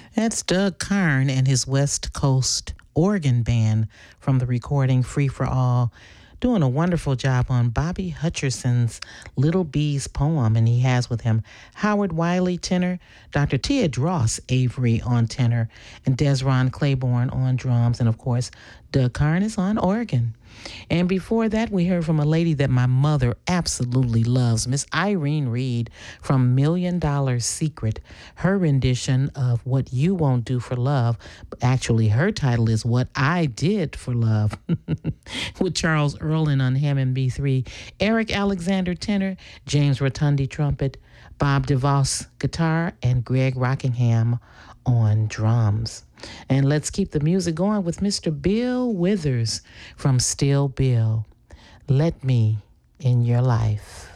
That's Doug Karn and his West Coast organ band from the recording Free for All, doing a wonderful job on Bobby Hutcherson's Little Bees poem. And he has with him Howard Wiley, tenor, Dr. Tia Dross Avery on tenor, and Desron Claiborne on drums. And of course, Doug Karn is on organ. And before that, we heard from a lady that my mother absolutely loves, Miss Irene Reed from Million Dollar Secret. Her rendition of What You Won't Do for Love, actually her title is What I Did for Love, with Charles Earlin on Hammond B3, Eric Alexander tenor, James Rotundi trumpet, Bob DeVos guitar, and Greg Rockingham on drums. And let's keep the music going with Mr. Bill Withers from Still Bill. Let Me in Your Life.